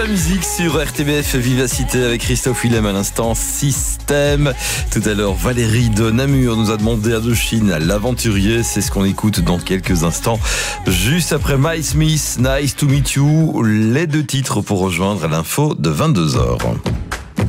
Viva Musique sur RTBF Vivacité avec Christophe Willem à l'instant. Système. Tout à l'heure, Valérie de Namur nous a demandé Indochine, l'aventurier. C'est ce qu'on écoute dans quelques instants. Juste après Mike Smith, Nice to Meet You. Les deux titres pour rejoindre l'info de 22h.